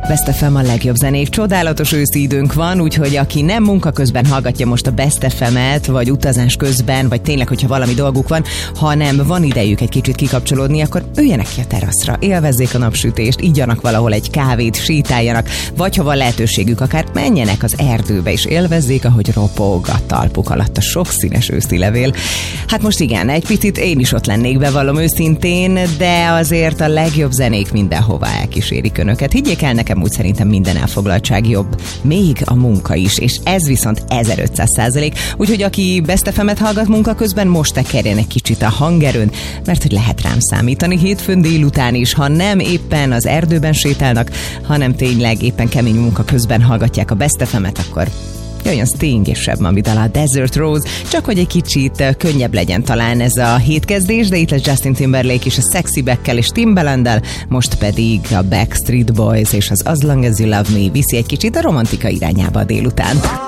Best FM a legjobb zenék. Csodálatos őszi időnk van, úgyhogy aki nem munka közben hallgatja most a Best FM-et, vagy utazás közben, vagy tényleg, hogyha valami dolguk van, hanem van idejük egy kicsit kikapcsolódni, akkor üljenek ki a teraszra, élvezzék a napsütést, igyanak valahol egy kávét, sétáljanak, vagy ha van lehetőségük, akár menjenek az erdőbe és élvezzék, ahogy ropog a talpuk alatt a sokszínes őszi levél. Hát most igen, egy picit én is ott lennék, bevallom őszintén, de azért a legjobb zenék mindenhova elkísérik önöket. Higgyék el, nekem úgy szerintem minden elfoglaltság jobb. Még a munka is, és ez viszont 1500%. Úgyhogy aki Best FM-et hallgat munka közben, most tekerjen egy kicsit a hangerőn, mert hogy lehet rám számítani hétfőn délután is, ha nem éppen az erdőben sétálnak, hanem tényleg éppen kemény munka közben hallgatják a Best FM-et, akkor jöjjön Sting és Seb Mami dala, Desert Rose, csak hogy egy kicsit könnyebb legyen talán ez a hétkezdés, de itt lesz Justin Timberlake is a Sexy Back-kel és Timbalanddal, most pedig a Backstreet Boys és az As Long As You Love Me viszi egy kicsit a romantika irányába a délután.